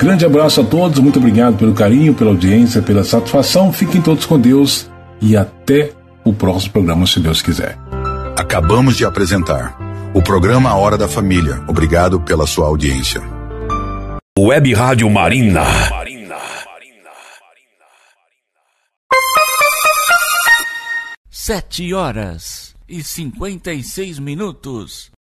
Grande abraço a todos, muito obrigado pelo carinho, pela audiência, pela satisfação. Fiquem todos com Deus e até o próximo programa, se Deus quiser. Acabamos de apresentar o programa A Hora da Família. Obrigado pela sua audiência. Web Rádio Marina. 7h56.